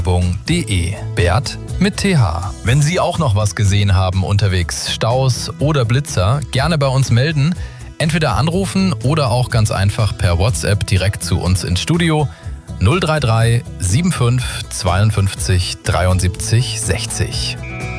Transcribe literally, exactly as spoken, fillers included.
punkt de. Bert mit T H. Wenn Sie auch noch was gesehen haben unterwegs, Staus oder Blitzer, gerne bei uns melden. Entweder anrufen oder auch ganz einfach per WhatsApp direkt zu uns ins Studio. null drei drei fünfundsiebzig zweiundfünfzig dreiundsiebzig sechzig.